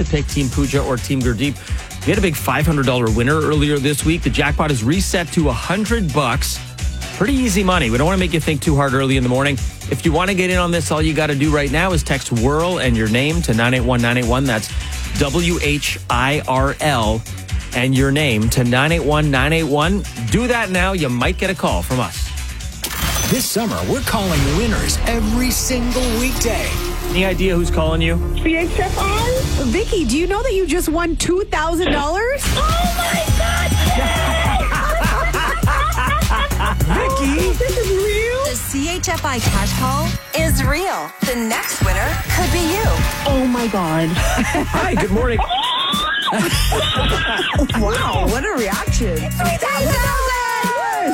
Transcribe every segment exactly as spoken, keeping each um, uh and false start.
pick, Team Pooja or Team Gurdeep. We had a big five hundred dollars winner earlier this week. The jackpot is reset to one hundred bucks. Pretty easy money. We don't want to make you think too hard early in the morning. If you want to get in on this, all you got to do right now is text WHIRL and your name to nine eight one nine eight one. That's W H I R L and your name to nine eight one nine eight one. Do that now. You might get a call from us. This summer, we're calling winners every single weekday. Any idea who's calling you? C H F I? Vicky, do you know that you just won two thousand dollars? Oh my God! Vicky! This is real? The C H F I cash call is real. The next winner could be you. Oh my God. Hi, good morning. Wow, what a reaction. three thousand dollars!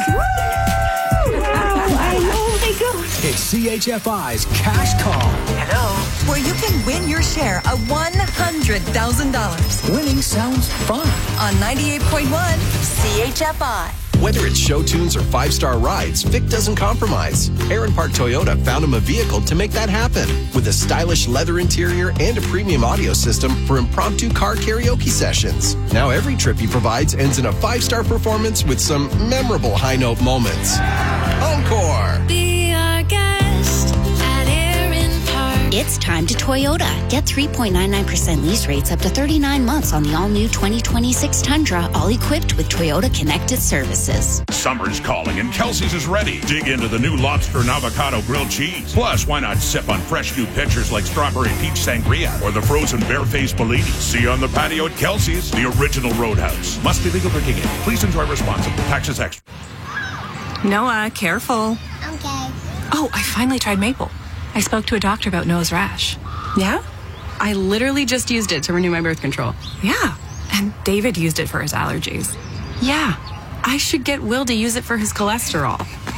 I know they go. It's C H F I's Cash Call. Hello? Where you can win your share of one hundred thousand dollars. Winning sounds fun. On ninety-eight point one C H F I. Whether it's show tunes or five-star rides, Vic doesn't compromise. Aaron Park Toyota found him a vehicle to make that happen with a stylish leather interior and a premium audio system for impromptu car karaoke sessions. Now every trip he provides ends in a five-star performance with some memorable high-note moments. Encore! Be our guest at Aaron Park. It's time to Toyota. Get three point nine nine percent lease rates up to thirty-nine months on the all-new twenty twenty-six Tundra, all equipped with Toyota Connected Services. Summer's calling and Kelsey's is ready. Dig into the new lobster and avocado grilled cheese. Plus, why not sip on fresh new pitchers like strawberry peach sangria or the frozen barefaced Bellini? See you on the patio at Kelsey's, the original Roadhouse. Must be legal drinking age. Please enjoy responsibly. Taxes extra. Noah, careful. Okay. Oh, I finally tried maple. I spoke to a doctor about Noah's rash. Yeah? I literally just used it to renew my birth control. Yeah. And David used it for his allergies. Yeah. I should get Will to use it for his cholesterol.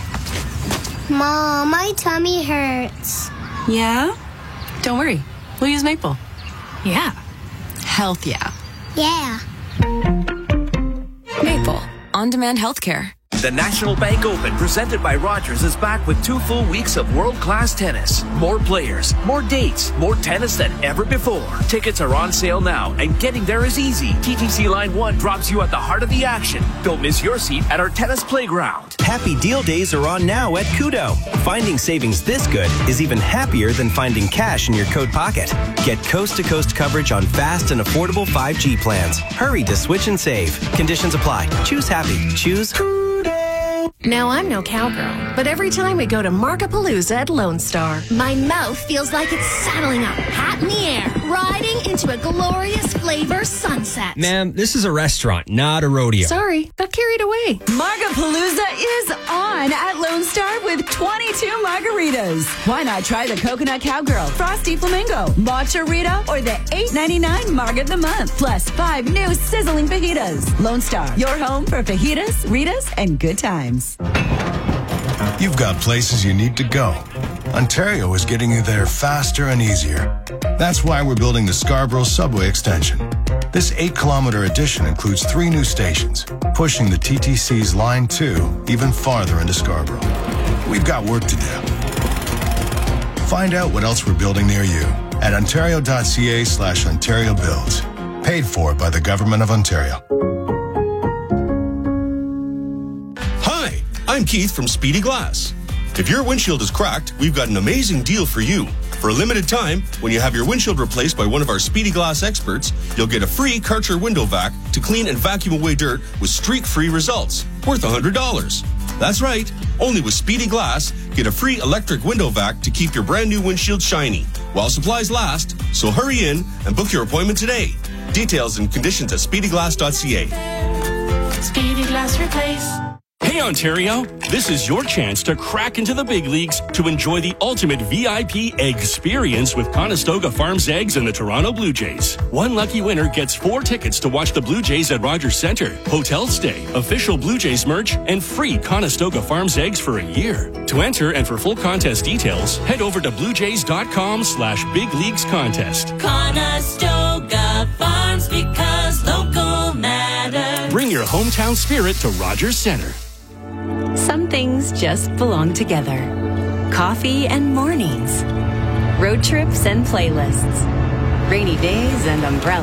Mom, my tummy hurts. Yeah? Don't worry. We'll use maple. Yeah. Health, yeah. Yeah. Maple. On-demand healthcare. The National Bank Open, presented by Rogers, is back with two full weeks of world-class tennis. More players, more dates, more tennis than ever before. Tickets are on sale now, and getting there is easy. T T C Line one drops you at the heart of the action. Don't miss your seat at our tennis playground. Happy deal days are on now at Kudo. Finding savings this good is even happier than finding cash in your coat pocket. Get coast-to-coast coverage on fast and affordable five G plans. Hurry to switch and save. Conditions apply. Choose happy. Choose Now, I'm no cowgirl, but every time we go to Markapalooza at Lone Star, My mouth feels like it's saddling up, hat in the air, riding into a glorious flavor sunset. Ma'am, this is a restaurant, not a rodeo. Sorry, got carried away. Margapalooza is on at Lone Star with twenty-two margaritas. Why not try the Coconut Cowgirl, Frosty Flamingo, Matcha Rita, or the eight ninety-nine Marg of the Month, plus five new sizzling fajitas. Lone Star, your home for fajitas, Ritas, and good times. You've got places you need to go. Ontario is getting you there faster and easier. That's why we're building the Scarborough Subway Extension. This eight-kilometer addition includes three new stations, pushing the T T C's Line two even farther into Scarborough. We've got work to do. Find out what else we're building near you at ontario.ca slash Ontario Builds. Paid for by the Government of Ontario. Hi, I'm Keith from Speedy Glass. If your windshield is cracked, we've got an amazing deal for you. For a limited time, when you have your windshield replaced by one of our Speedy Glass experts, you'll get a free Karcher window vac to clean and vacuum away dirt with streak-free results, worth one hundred dollars. That's right, only with Speedy Glass, get a free electric window vac to keep your brand new windshield shiny while supplies last. So hurry in and book your appointment today. Details and conditions at speedy glass dot c a. Speedy Glass Replace. Hey Ontario, this is your chance to crack into the big leagues to enjoy the ultimate V I P egg experience with Conestoga Farms Eggs and the Toronto Blue Jays. One lucky winner gets four tickets to watch the Blue Jays at Rogers Centre, hotel stay, official Blue Jays merch, and free Conestoga Farms Eggs for a year. To enter and for full contest details, head over to bluejays.com slash big leagues contest. Conestoga Farms, because local matters. Bring your hometown spirit to Rogers Centre. Some things just belong together. Coffee and mornings. Road trips and playlists. Rainy days and umbrellas.